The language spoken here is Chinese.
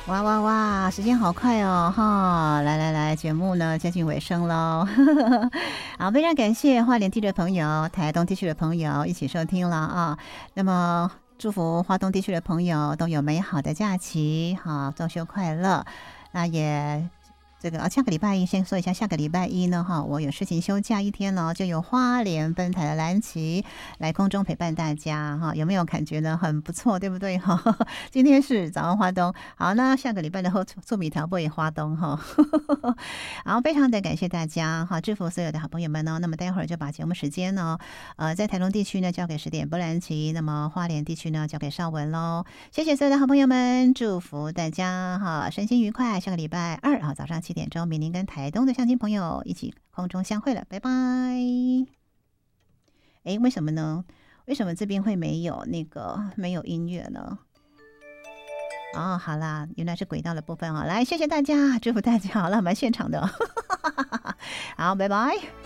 哇哇哇，时间好快哦哈！来来来，节目呢接近尾声喽。好，非常感谢花莲地区的朋友、台东地区的朋友一起收听了啊。那么祝福花东地区的朋友都有美好的假期，好，中秋快乐。那也这个下个礼拜一先说一下，下个礼拜一呢哈，我有事情休假一天呢，就由花莲分台的蓝旗来空中陪伴大家哈，有没有感觉呢？很不错，对不对哈？今天是早上花东，好，那下个礼拜的后做米条不也花东哈？好，非常的感谢大家哈，祝福所有的好朋友们呢。那么待会儿就把节目时间呢，在台东地区呢交给10点波兰旗，那么花莲地区呢交给邵文喽。谢谢所有的好朋友们，祝福大家哈，身心愉快。下个礼拜二啊早上7点钟，明林跟台东的乡亲朋友一起空中相会了，拜拜。哎，为什么呢？为什么这边会没有没有音乐呢？哦，好啦，原来是轨道的部分啊。来，谢谢大家，祝福大家。好了，蛮现场的。好，拜拜。